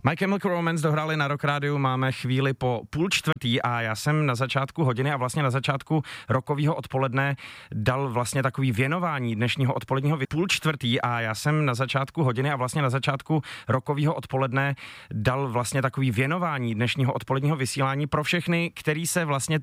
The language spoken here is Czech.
My Chemical Romance dohráli na Rock Rádiu, máme chvíli po 3:30 a já jsem na začátku hodiny a vlastně na začátku rokového odpoledne dal vlastně takový věnování dnešního odpoledního 3:30 a já jsem na začátku hodiny a vlastně na začátku rokového odpoledne dal vlastně takový věnování dnešního odpoledního vysílání pro všechny, který se vlastně